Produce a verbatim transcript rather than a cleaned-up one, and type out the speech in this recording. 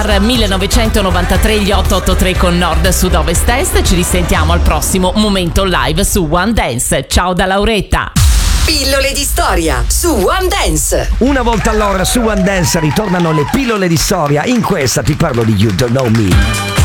Star millenovecentonovantatré, gli otto otto tre con Nord, Sud, Ovest, Est. Ci risentiamo al prossimo Momento Live su One Dance. Ciao da Lauretta. Pillole di storia su One Dance. Una volta all'ora su One Dance ritornano le pillole di storia. In questa ti parlo di You Don't Know Me.